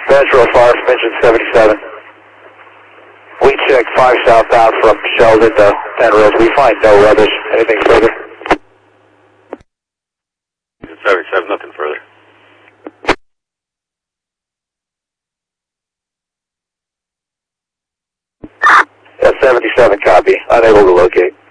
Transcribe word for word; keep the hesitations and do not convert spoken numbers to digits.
Ventral fire from engine seventy-seven. We check five southbound from Sheldon to Penrose. We find no others. Anything further? seventy-seven, nothing further. Yeah, seventy-seven copy. Unable to locate.